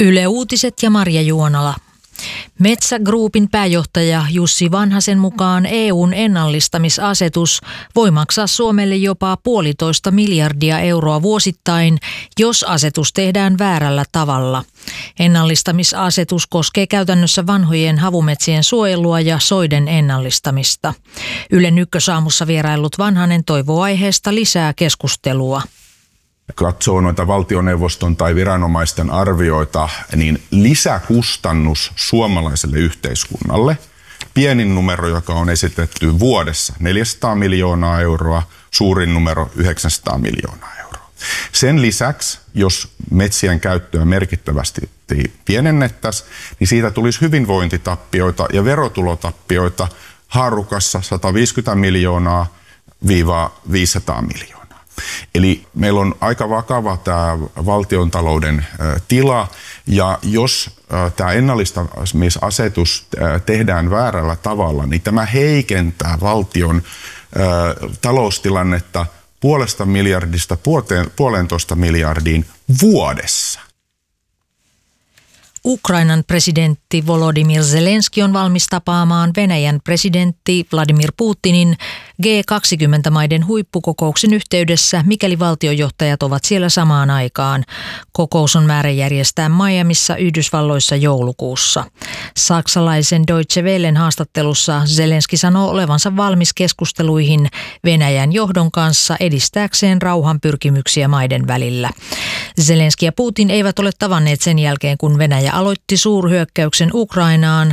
Yle Uutiset ja Marja Juonala. Metsä Groupin pääjohtaja Jussi Vanhasen mukaan EU:n ennallistamisasetus voi maksaa Suomelle jopa 1,5 miljardia euroa vuosittain, jos asetus tehdään väärällä tavalla. Ennallistamisasetus koskee käytännössä vanhojen havumetsien suojelua ja soiden ennallistamista. Ylen Ykkösaamussa vieraillut Vanhanen toivoo aiheesta lisää keskustelua. Katsoo noita valtioneuvoston tai viranomaisten arvioita, niin lisäkustannus suomalaiselle yhteiskunnalle, pienin numero, joka on esitetty vuodessa 400 miljoonaa euroa, suurin numero 900 miljoonaa euroa. Sen lisäksi, jos metsien käyttöä merkittävästi pienennettäisiin, niin siitä tulisi hyvinvointitappioita ja verotulotappioita haarukassa 150 miljoonaa - 500 miljoonaa. Eli meillä on aika vakava tämä valtiontalouden tila, ja jos tämä ennallistamisasetus tehdään väärällä tavalla, niin tämä heikentää valtion taloustilannetta 0,5 miljardista 1,5 miljardiin vuodessa. Ukrainan presidentti Volodymyr Zelenski on valmis tapaamaan Venäjän presidentti Vladimir Putinin G20-maiden huippukokouksen yhteydessä, mikäli valtiojohtajat ovat siellä samaan aikaan. Kokous on määrä järjestää Miamissa Yhdysvalloissa joulukuussa. Saksalaisen Deutsche Wellen haastattelussa Zelenski sanoo olevansa valmis keskusteluihin Venäjän johdon kanssa edistääkseen rauhanpyrkimyksiä maiden välillä. Zelenski ja Putin eivät ole tavanneet sen jälkeen, kun Venäjä aloitti suurhyökkäyksen Ukrainaan.